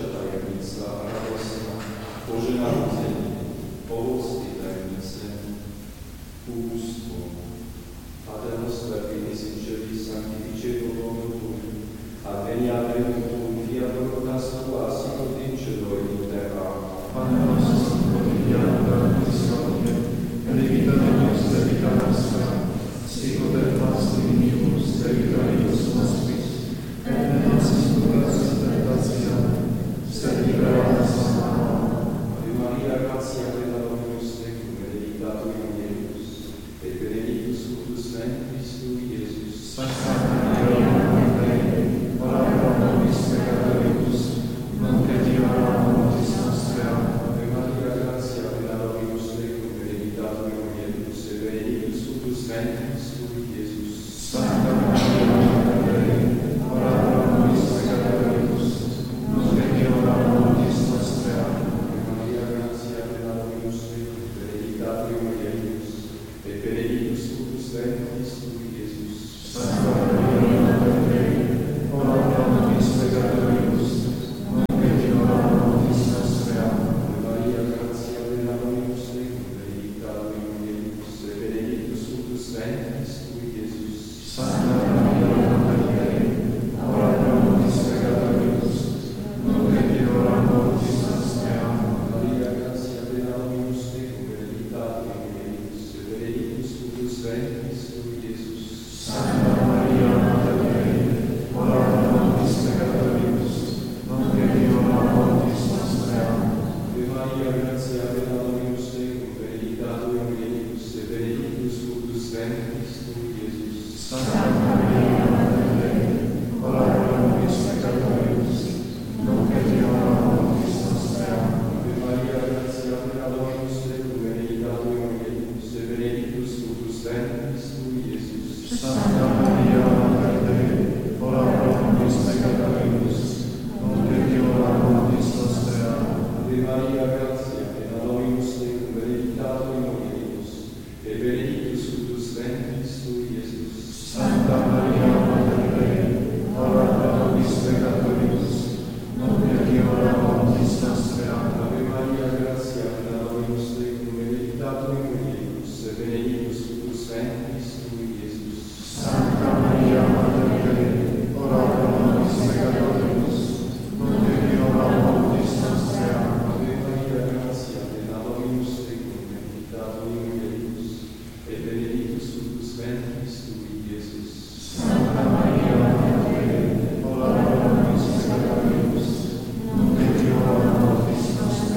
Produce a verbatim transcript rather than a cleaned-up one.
Najsvätejšia tajemnica, radosná Bože narodenie, ovoc tej tajemnice, bóstwo. Ademus Verbinis Incelis Sanctificetur Domum Tuum, ad veniatem tuum fiat voluntas tua sicut in cielo et in terra. Pane nostro quotidiano da nobis hodie, et debita nobis debita nostra, sicut et nos diminuus debitoribus nostris, et ne nos inducas in tentationem, sed libera nos a malo. Ave Maria, gratia plena Dominus tecum, benedicta tu in mulieribus, et benedictus fructus ventris tui, Iesus. Sancta Maria, Mater Dei, ora pro nobis peccatoribus, nunc et in hora mortis nostrae. Ave Maria, gratia plena Dominus tecum, benedicta tu in mulieribus, et benedictus fructus ventris tui, Iesus. Sancta Maria, Mater Dei, ora pro nobis peccatoribus, nunc et in hora mortis nostrae. Ave Maria, gratia plena Dominus tecum, benedicta tu in mulieribus, et benedictus fructus ventris tui, Iesus. Sancta Maria, Mater Dei, ora pro nobis peccatoribus, nunc et in hora mortis nostrae. Ave Maria, gratia plena Dominus tecum, benedicta tu in mulieribus, et benedictus fructus ventris tui, Iesus. Sancta Maria, Mater Dei, ora pro nobis peccatoribus, nunc et in hora mortis nostrae. Maria, gratia plena Dominus tecum, benedicta tu in mulieribus, et benedictus fructus ventris tui, Iesus. Sancta Maria, Mater Dei, ora pro nobis peccatoribus, nunc et in hora mortis nostrae. Ave Maria, gratia plena Dominus tecum, benedicta tu in mulieribus, et benedictus fructus ventris tui, Iesus. Sancta Maria, Mater Dei, ora pro nobis peccatoribus, nunc et in hora mortis nostrae. Ave Maria, gratia plena Dominus tecum, benedicta tu in mulieribus, et benedictus fructus ventris tui, Iesus. Sancta Maria, Mater Dei, ora pro nobis peccatoribus, nunc et in hora mortis nostrae. Ave Maria, gratia plena Dominus tecum, benedicta tu in mulieribus, et benedictus fructus ventris tui, Iesus. Sancta Maria, Mater Dei, ora pro nobis peccatoribus, nunc et in hora mortis nostrae.